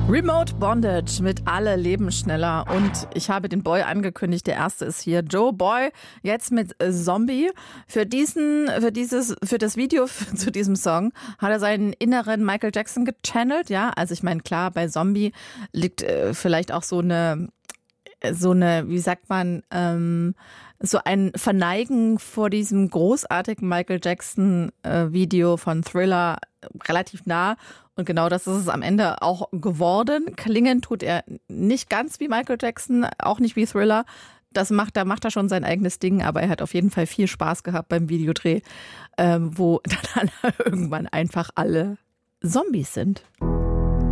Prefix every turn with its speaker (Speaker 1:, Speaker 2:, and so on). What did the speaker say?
Speaker 1: Remote Bondage mit Alle leben schneller. Und ich habe den Boy angekündigt, der erste ist hier. Joe Boy, jetzt mit Zombie. Für das Video zu diesem Song hat er seinen inneren Michael Jackson gechannelt. Ja, also ich meine, klar, bei Zombie liegt vielleicht auch so eine, wie sagt man, so ein Verneigen vor diesem großartigen Michael Jackson Video von Thriller relativ nah. Und genau das ist es am Ende auch geworden. Klingen tut er nicht ganz wie Michael Jackson, auch nicht wie Thriller. Da macht er schon sein eigenes Ding, aber er hat auf jeden Fall viel Spaß gehabt beim Videodreh, wo dann irgendwann einfach alle Zombies sind.